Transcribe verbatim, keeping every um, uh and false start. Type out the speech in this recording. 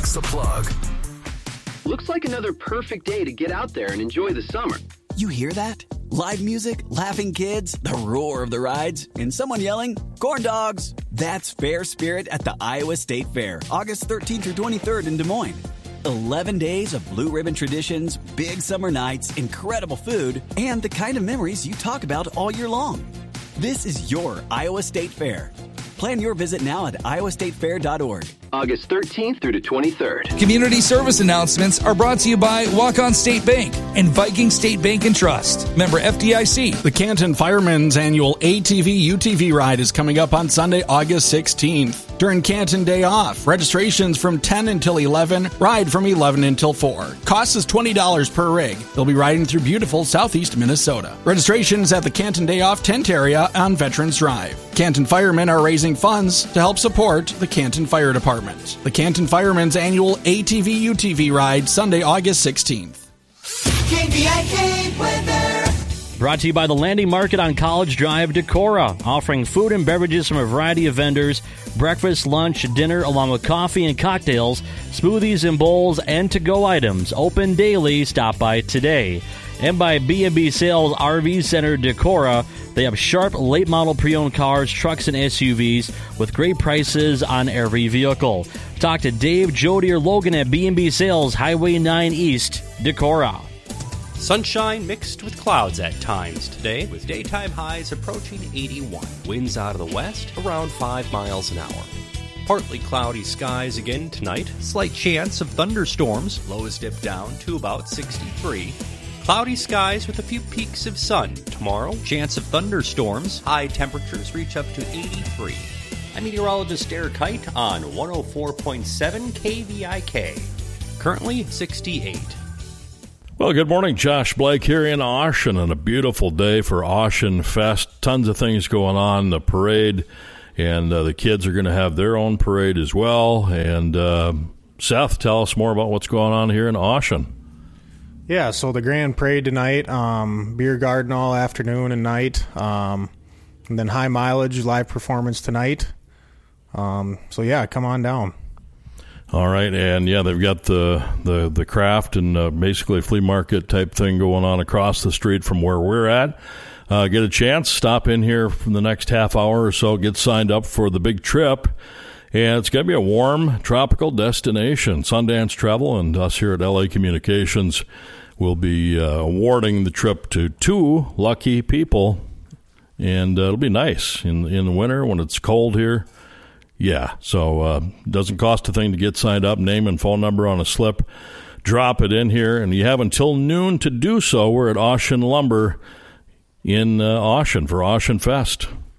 What's the Plug? Looks like another perfect day to get out there and enjoy the summer. You hear that? Live music, laughing kids, the roar of the rides, and someone yelling, corn dogs. That's Fair Spirit at the Iowa State Fair, August thirteenth through twenty-third in Des Moines. eleven days of blue ribbon traditions, big summer nights, incredible food, and the kind of memories you talk about all year long. This is your Iowa State Fair. Plan your visit now at iowa state fair dot org. August thirteenth through to twenty-third. Community service announcements are brought to you by Walk-On State Bank and Viking State Bank and Trust. Member F D I C. The Canton Firemen's annual A T V U T V ride is coming up on Sunday, August sixteenth. During Canton Day Off, registrations from ten until eleven, ride from eleven until four. Cost is twenty dollars per rig. They'll be riding through beautiful southeast Minnesota. Registrations at the Canton Day Off tent area on Veterans Drive. Canton Firemen are raising funds to help support the Canton Fire Department. The Canton Firemen's annual A T V U T V ride, Sunday, August sixteenth. K V I K weather. Brought to you by the Landing Market on College Drive, Decorah, offering food and beverages from a variety of vendors, breakfast, lunch, dinner, along with coffee and cocktails, smoothies and bowls, and to-go items. Open daily. Stop by today. And by B and B Sales R V Center, Decorah. They have sharp, late-model pre-owned cars, trucks, and S U Vs with great prices on every vehicle. Talk to Dave, Jody, or Logan at B and B Sales, Highway nine East, Decorah. Sunshine mixed with clouds at times today, with daytime highs approaching eighty-one. Winds out of the west around five miles an hour. Partly cloudy skies again tonight. Slight chance of thunderstorms. Lows dip down to about sixty-three. Cloudy skies with a few peaks of sun. Tomorrow, chance of thunderstorms. High temperatures reach up to eighty-three. I'm meteorologist Derek Kite on one oh four point seven K V I K. Currently sixty-eight. Well, good morning. Josh Blake here in Ocean, and a beautiful day for Ocean Fest. Tons of things going on. The parade, and uh, the kids are going to have their own parade as well. And uh, Seth, tell us more about what's going on here in Ocean. Yeah, so the grand parade tonight, um, beer garden all afternoon and night, um, and then high mileage live performance tonight. Um, so yeah, come on down. All right, and yeah, they've got the the, the craft and uh, basically a flea market type thing going on across the street from where we're at. Uh, get a chance, stop in here for the next half hour or so, get signed up for the big trip. And it's going to be a warm, tropical destination. Sundance Travel and us here at L A Communications will be uh, awarding the trip to two lucky people. And uh, it'll be nice in, in the winter when it's cold here. Yeah, so uh, doesn't cost a thing to get signed up. Name and phone number on a slip. Drop it in here, and you have until noon to do so. We're at Ocean Lumber in uh, Ocean for Ocean Fest.